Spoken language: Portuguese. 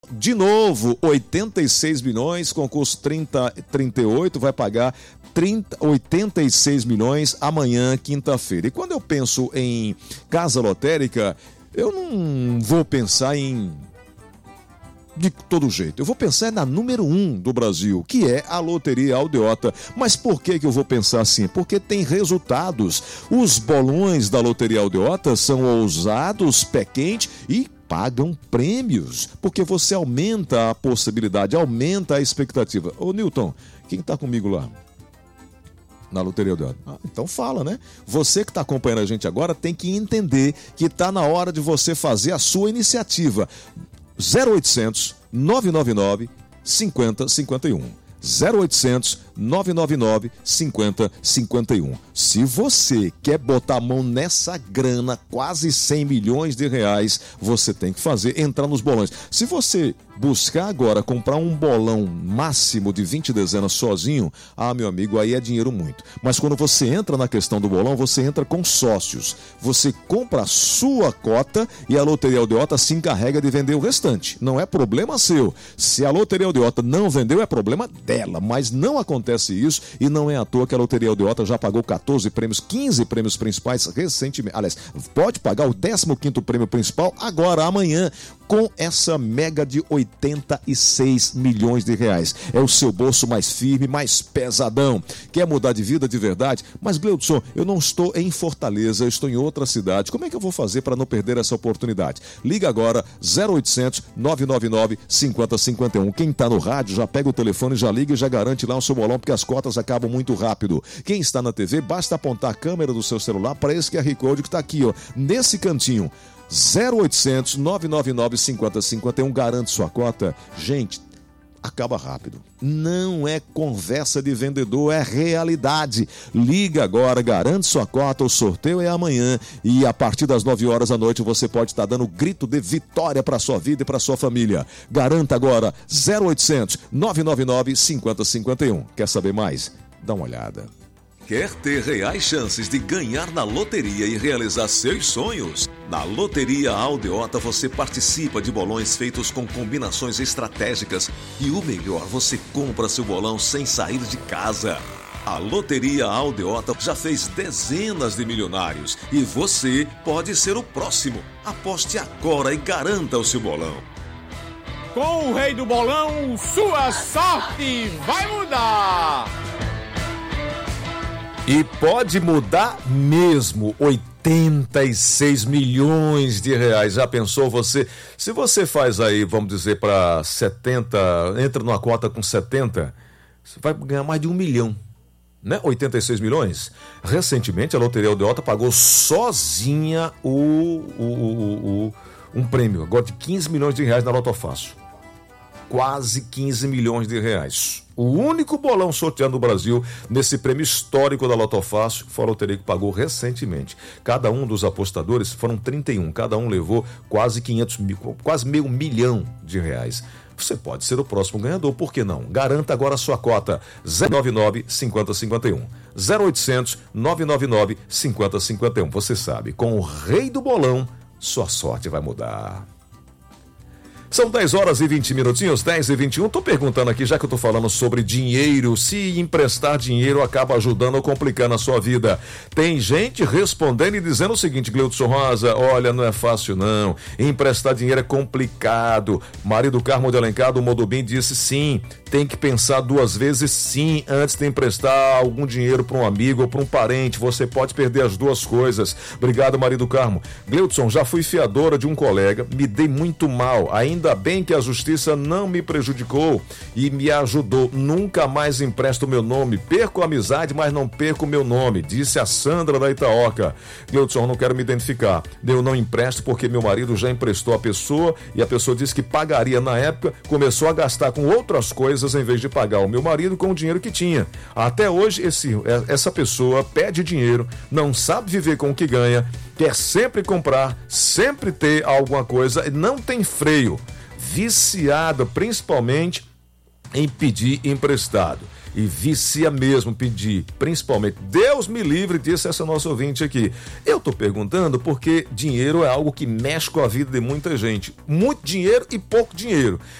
De novo, 86 milhões, concurso 38 vai pagar 86 milhões amanhã, quinta-feira. E quando eu penso em casa lotérica, eu não vou pensar de todo jeito. Eu vou pensar na número 1 do Brasil, que é a Loteria Aldeota. Mas por que eu vou pensar assim? Porque tem resultados. Os bolões da Loteria Aldeota são ousados, pé quente e pagam prêmios, porque você aumenta a possibilidade, aumenta a expectativa. Ô Newton, quem está comigo lá? Na Loteria Aldeota. Então fala, né? Você que está acompanhando a gente agora tem que entender que está na hora de você fazer a sua iniciativa. 0800 999 5051. 0800 999 5051. Se você quer botar a mão nessa grana, quase 100 milhões de reais, você tem que entrar nos bolões. Se você buscar agora comprar um bolão máximo de 20 dezenas sozinho, meu amigo, aí é dinheiro muito. Mas quando você entra na questão do bolão, você entra com sócios. Você compra a sua cota e a Loteria Aldeota se encarrega de vender o restante. Não é problema seu. Se a Loteria Aldeota não vendeu, é problema dela. Mas não acontece isso e não é à toa que a Loteria Aldeota já pagou 14 prêmios, 15 prêmios principais recentemente. Aliás, pode pagar o 15º prêmio principal agora, amanhã, com essa mega de 86 milhões de reais. É o seu bolso mais firme, mais pesadão. Quer mudar de vida de verdade? Mas, Gleudson, eu não estou em Fortaleza, eu estou em outra cidade. Como é que eu vou fazer para não perder essa oportunidade? Liga agora, 0800 999 5051. Quem está no rádio já pega o telefone, já liga e já garante lá o seu bolão, porque as cotas acabam muito rápido. Quem está na TV, basta apontar a câmera do seu celular para esse QR Code que está aqui, ó, nesse cantinho. 0800 999 5051, garante sua cota. Gente, acaba rápido. Não é conversa de vendedor, é realidade. Liga agora, garante sua cota, o sorteio é amanhã e a partir das 9 horas da noite você pode estar dando grito de vitória para sua vida e para sua família. Garanta agora, 0800 999 5051. Quer saber mais? Dá uma olhada. Quer ter reais chances de ganhar na loteria e realizar seus sonhos? Na Loteria Aldeota você participa de bolões feitos com combinações estratégicas e o melhor, você compra seu bolão sem sair de casa. A Loteria Aldeota já fez dezenas de milionários e você pode ser o próximo. Aposte agora e garanta o seu bolão. Com o Rei do Bolão, sua sorte vai mudar! E pode mudar mesmo, 86 milhões de reais. Já pensou você? Se você faz aí, vamos dizer, para 70, entra numa cota com 70, você vai ganhar mais de 1 milhão, né? 86 milhões. Recentemente a Loteria Aldeota pagou sozinha um prêmio, agora de 15 milhões de reais na Loto Fácil. Quase 15 milhões de reais. O único bolão sorteado no Brasil nesse prêmio histórico da Loto Fácil foi a loteria que pagou recentemente. Cada um dos apostadores, foram 31, cada um levou quase 500 mil, quase meio milhão de reais. Você pode ser o próximo ganhador, por que não? Garanta agora a sua cota, 099 5051. 0800 999 5051. Você sabe, com o Rei do Bolão, sua sorte vai mudar. São 10 horas e 20 minutinhos, 10 e 21. Tô perguntando aqui, já que eu tô falando sobre dinheiro, se emprestar dinheiro acaba ajudando ou complicando a sua vida. Tem gente respondendo e dizendo o seguinte, Gleudson Rosa, olha, não é fácil não. Emprestar dinheiro é complicado. Marido Carmo de Alencar do Modubim disse sim, tem que pensar 2 vezes sim antes de emprestar algum dinheiro para um amigo ou para um parente. Você pode perder as 2 coisas. Obrigado, marido Carmo. Gleudson, já fui fiadora de um colega, me dei muito mal. Ainda bem que a justiça não me prejudicou e me ajudou. Nunca mais empresto meu nome. Perco a amizade, mas não perco meu nome, disse a Sandra da Itaoca. Gleudson, não quero me identificar. Eu não empresto porque meu marido já emprestou a pessoa e a pessoa disse que pagaria na época, começou a gastar com outras coisas em vez de pagar o meu marido com o dinheiro que tinha. Até hoje essa pessoa pede dinheiro, não sabe viver com o que ganha, quer sempre comprar, sempre ter alguma coisa, não tem freio. Viciada, principalmente em pedir emprestado. E vicia mesmo pedir, principalmente. Deus me livre, disse essa nossa ouvinte aqui. Eu tô perguntando porque dinheiro é algo que mexe com a vida de muita gente. Muito dinheiro e pouco dinheiro.